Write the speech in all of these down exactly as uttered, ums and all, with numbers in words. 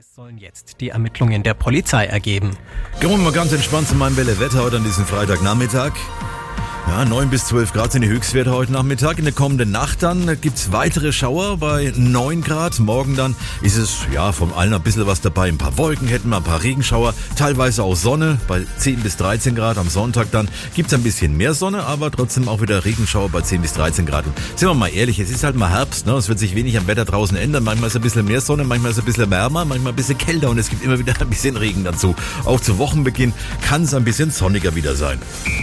Es sollen jetzt die Ermittlungen der Polizei ergeben. Kommen wir mal ganz entspannt zu meinem Welle-Wetter heute an diesem Freitagnachmittag. Ja, neun bis zwölf Grad sind die Höchstwerte heute Nachmittag. In der kommenden Nacht dann gibt's weitere Schauer bei neun Grad. Morgen dann ist es ja von allen ein bisschen was dabei. Ein paar Wolken hätten wir, ein paar Regenschauer, teilweise auch Sonne bei zehn bis dreizehn Grad. Am Sonntag dann gibt's ein bisschen mehr Sonne, aber trotzdem auch wieder Regenschauer bei zehn bis dreizehn Grad. Und sind wir mal ehrlich, es ist halt mal Herbst, ne? Es wird sich wenig am Wetter draußen ändern. Manchmal ist ein bisschen mehr Sonne, manchmal ist es ein bisschen wärmer, manchmal ein bisschen kälter und es gibt immer wieder ein bisschen Regen dazu. Auch zu Wochenbeginn kann es ein bisschen sonniger wieder sein.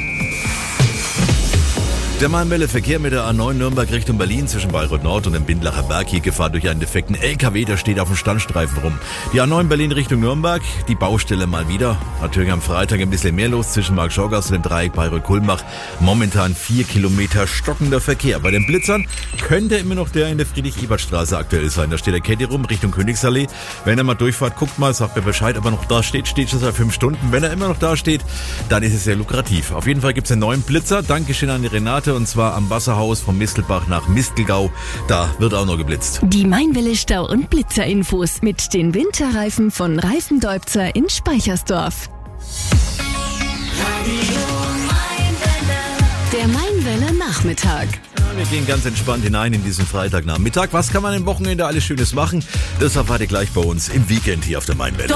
Der Main-Welle-Verkehr mit der A neun Nürnberg Richtung Berlin zwischen Bayreuth Nord und dem Bindlacher Berg hier Gefahr durch einen defekten L K W, der steht auf dem Standstreifen rum. Die A neun Berlin Richtung Nürnberg, die Baustelle mal wieder. Natürlich am Freitag ein bisschen mehr los zwischen Mark-Schorgast und dem Dreieck Bayreuth-Kulmbach. Momentan vier Kilometer stockender Verkehr. Bei den Blitzern könnte immer noch der in der Friedrich-Ebert-Straße aktuell sein. Da steht der Caddy rum Richtung Königsallee. Wenn er mal durchfahrt, guckt mal, sagt mir Bescheid, ob er noch da steht. Steht schon seit fünf Stunden. Wenn er immer noch da steht, dann ist es sehr lukrativ. Auf jeden Fall gibt es einen neuen Blitzer. Dankeschön an die Renate. Und zwar am Wasserhaus vom Mistelbach nach Mistelgau. Da wird auch noch geblitzt. Die Main-Welle Stau- und Blitzerinfos mit den Winterreifen von Reifendeubzer in Speichersdorf. Der Main-Welle Nachmittag. Ja, wir gehen ganz entspannt hinein in diesen Freitagnachmittag. Was kann man am Wochenende alles Schönes machen? Das erfahrt ihr gleich bei uns im Weekend hier auf der Main-Welle.